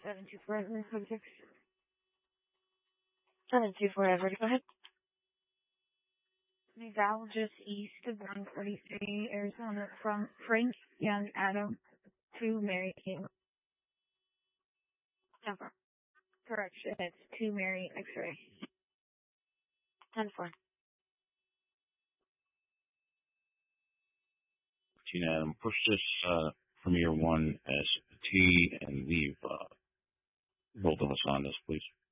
724 Everett, code 6. 724 Everett, go ahead. Val just east of 143, Arizona, from Frank Young Adam to Mary King. Number. Correction, it's to Mary X-ray. 10-4. Adam, push this Premier 1 as T and leave both of us on this, please.